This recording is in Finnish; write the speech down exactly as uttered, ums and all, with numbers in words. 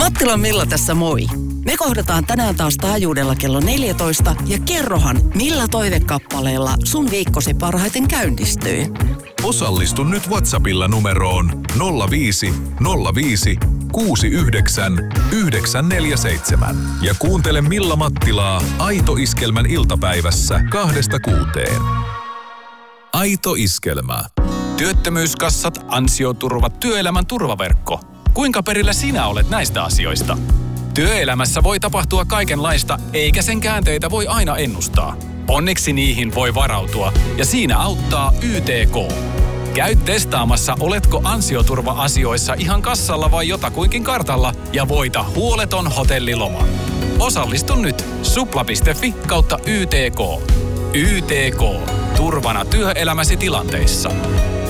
Mattilan Milla tässä moi. Me kohdataan tänään taas taajuudella kello neljätoista ja kerrohan, millä toivekappaleella sun viikkosi parhaiten käynnistyy. Osallistu nyt WhatsAppilla numeroon nolla viisi nolla viisi kuusi yhdeksän yhdeksän neljä seitsemän ja kuuntele Milla Mattilaa Aito Iskelmän iltapäivässä kahdesta kuuteen. Aito Iskelmä. Työttömyyskassat, ansioturvat, työelämän turvaverkko. Kuinka perillä sinä olet näistä asioista? Työelämässä voi tapahtua kaikenlaista, eikä sen käänteitä voi aina ennustaa. Onneksi niihin voi varautua, ja siinä auttaa Y T K. Käy testaamassa, oletko ansioturva-asioissa ihan kassalla vai jotakuinkin kartalla, ja voita huoleton hotelliloma. Osallistu nyt supla piste fi kautta Y T K. Y T K. Turvana työelämäsi tilanteissa.